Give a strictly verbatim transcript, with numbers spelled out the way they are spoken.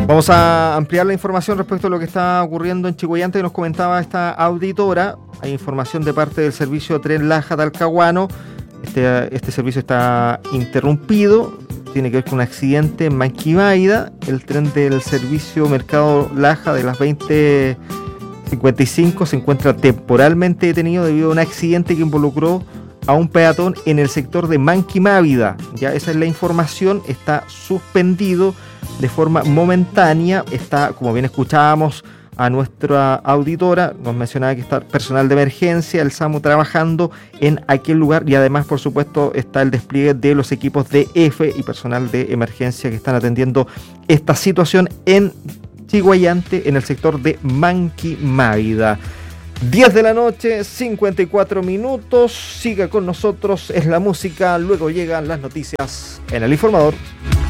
Vamos a ampliar la información respecto a lo que está ocurriendo en Chillhuayante, que nos comentaba esta auditora. Hay información de parte del servicio Tren Laja Talcahuano. Este, este servicio está interrumpido. Tiene que ver con un accidente en Manquibáida. El tren del servicio Mercado Laja de las veinte cincuenta y cinco se encuentra temporalmente detenido debido a un accidente que involucró a un peatón en el sector de Manquimávida. Ya esa es la información. Está suspendido de forma momentánea. Está, como bien escuchábamos a nuestra auditora, nos mencionaba que está personal de emergencia, el SAMU trabajando en aquel lugar, y además, por supuesto, está el despliegue de los equipos de F y personal de emergencia que están atendiendo esta situación en Chillhuayante, en el sector de Manquimávida. diez de la noche, cincuenta y cuatro minutos. Siga con nosotros, es la música, luego llegan las noticias en El Informador.